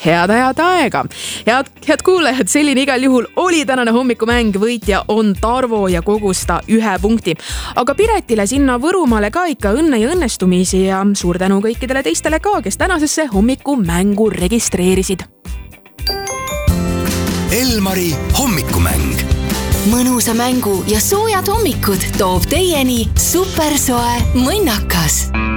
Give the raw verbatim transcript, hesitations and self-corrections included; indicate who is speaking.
Speaker 1: head ajad aega. Head, head kuulajad, selline igal juhul oli tänane hommikumäng. Võitja on Tarvo ja kogus ta ühe punkti. Aga Piretile sinna Võrumaale ka ikka õnne ja õnnestumisi ja suur tänu kõikidele teistele ka, kes tänasesse hommikumängu registreerisid.
Speaker 2: Elmari hommikumäng.
Speaker 3: Mõnusa mängu ja soojad hommikud toob teieni supersoe mõnnakas.